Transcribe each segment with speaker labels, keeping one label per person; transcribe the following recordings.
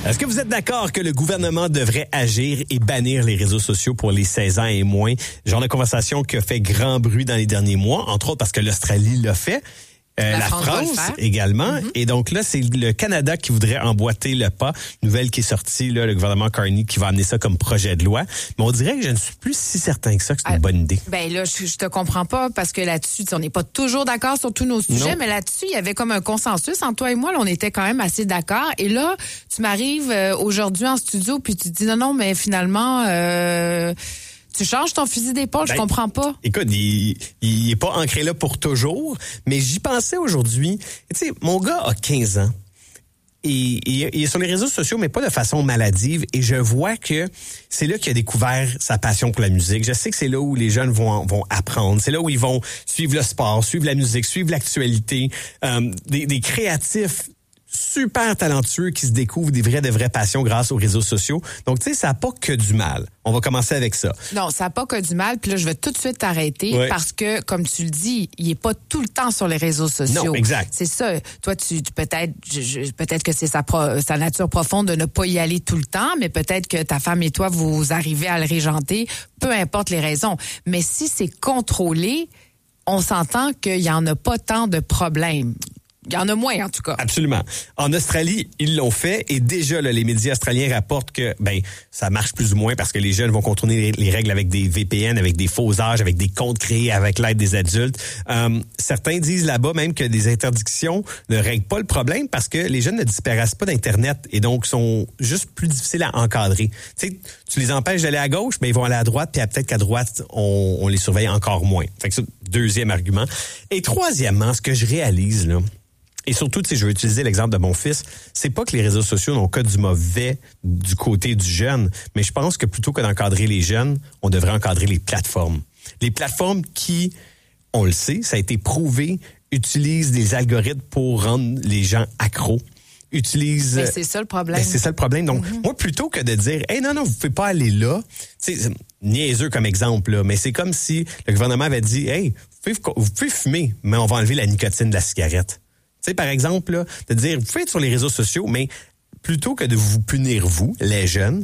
Speaker 1: Est-ce que vous êtes d'accord que le gouvernement devrait agir et bannir les réseaux sociaux pour les 16 ans et moins? Genre de conversation qui a fait grand bruit dans les derniers mois, entre autres parce que l'Australie l'a fait. La France également. Mm-hmm. Et donc là, c'est le Canada qui voudrait emboîter le pas. Nouvelle qui est sortie, là, le gouvernement Carney qui va amener ça comme projet de loi. Mais on dirait que je ne suis plus si certain que ça, que c'est une bonne idée.
Speaker 2: Ben là, je te comprends pas parce que là-dessus, on n'est pas toujours d'accord sur tous nos sujets, non. Mais là-dessus, il y avait comme un consensus entre toi et moi. Là, on était quand même assez d'accord. Et là, tu m'arrives aujourd'hui en studio puis tu te dis non, mais finalement... Tu changes ton fusil d'épaule, je comprends pas.
Speaker 1: Écoute, il est pas ancré là pour toujours, mais j'y pensais aujourd'hui. Tu sais, mon gars a 15 ans. Et il est sur les réseaux sociaux, mais pas de façon maladive. Et je vois que c'est là qu'il a découvert sa passion pour la musique. Je sais que c'est là où les jeunes vont apprendre. C'est là où ils vont suivre le sport, suivre la musique, suivre l'actualité. Des créatifs super talentueux qui se découvrent de vraies passions grâce aux réseaux sociaux. Donc, tu sais, ça n'a pas que du mal. On va commencer avec ça.
Speaker 2: Non, ça n'a pas que du mal. Puis là, je vais tout de suite t'arrêter parce que, comme tu le dis, il n'est pas tout le temps sur les réseaux sociaux.
Speaker 1: Non, exact.
Speaker 2: C'est ça. Toi, tu peut-être que c'est sa nature profonde de ne pas y aller tout le temps, mais peut-être que ta femme et toi, vous arrivez à le régenter, peu importe les raisons. Mais si c'est contrôlé, on s'entend qu'il n'y en a pas tant de problèmes. Il y en a moins, en tout cas.
Speaker 1: Absolument. En Australie, ils l'ont fait et déjà, là, les médias australiens rapportent que ça marche plus ou moins parce que les jeunes vont contourner les règles avec des VPN, avec des faux âges, avec des comptes créés avec l'aide des adultes. Certains disent là-bas même que des interdictions ne règlent pas le problème parce que les jeunes ne disparaissent pas d'Internet et donc sont juste plus difficiles à encadrer. Tu sais, tu les empêches d'aller à gauche, ils vont aller à droite, puis peut-être qu'à droite, on les surveille encore moins. Fait que ça, deuxième argument. Et troisièmement, ce que je réalise, là, et surtout, tu sais, je vais utiliser l'exemple de mon fils. C'est pas que les réseaux sociaux n'ont que du mauvais du côté du jeune, mais je pense que plutôt que d'encadrer les jeunes, on devrait encadrer les plateformes. Les plateformes qui, on le sait, ça a été prouvé, utilisent des algorithmes pour rendre les gens accros.
Speaker 2: Mais c'est ça le problème.
Speaker 1: C'est ça le problème. Donc, moi, plutôt que de dire, hey, non, vous pouvez pas aller là, tu sais, c'est niaiseux comme exemple, là, mais c'est comme si le gouvernement avait dit, hey, vous pouvez fumer, mais on va enlever la nicotine de la cigarette. Tu sais, par exemple, là, de dire, vous pouvez être sur les réseaux sociaux, mais plutôt que de vous punir, vous, les jeunes,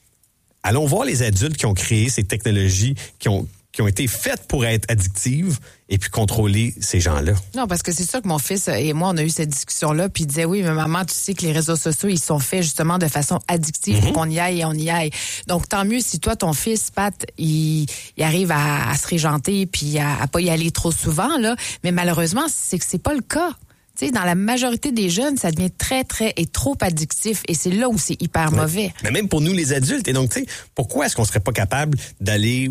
Speaker 1: allons voir les adultes qui ont créé ces technologies qui ont été faites pour être addictives et puis contrôler ces gens-là.
Speaker 2: Non, parce que c'est sûr que mon fils et moi, on a eu cette discussion-là, puis il disait, oui, mais maman, tu sais que les réseaux sociaux, ils sont faits justement de façon addictive pour qu'on y aille et on y aille. Donc, tant mieux si toi, ton fils, Pat, il arrive à se régenter puis à pas y aller trop souvent, là. Mais malheureusement, c'est que c'est pas le cas. Tu sais, dans la majorité des jeunes, ça devient très, très et trop addictif et c'est là où c'est hyper mauvais.
Speaker 1: Mais même pour nous, les adultes. Et donc, tu sais, pourquoi est-ce qu'on serait pas capable d'aller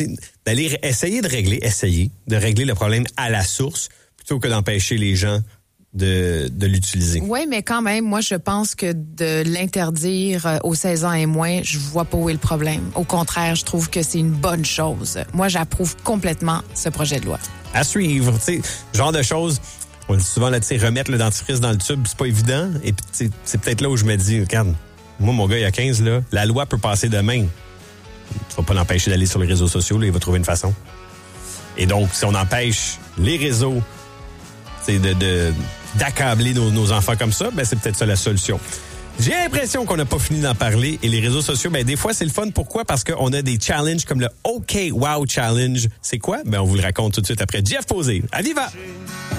Speaker 1: essayer de régler le problème à la source plutôt que d'empêcher les gens de l'utiliser?
Speaker 2: Oui, mais quand même, moi, je pense que de l'interdire aux 16 ans et moins, je vois pas où est le problème. Au contraire, je trouve que c'est une bonne chose. Moi, j'approuve complètement ce projet de loi.
Speaker 1: À suivre, tu sais, genre de choses... On dit souvent, là, tu sais, remettre le dentifrice dans le tube, c'est pas évident. Et puis, c'est peut-être là où je me dis, regarde, moi, mon gars, il a 15, là, la loi peut passer demain. Tu vas pas l'empêcher d'aller sur les réseaux sociaux, là, il va trouver une façon. Et donc, si on empêche les réseaux, c'est d'accabler nos enfants comme ça, c'est peut-être ça la solution. J'ai l'impression qu'on n'a pas fini d'en parler et les réseaux sociaux, des fois, c'est le fun. Pourquoi? Parce qu'on a des challenges comme le OK Wow Challenge. C'est quoi? On vous le raconte tout de suite après Jeff Posé. À Viva!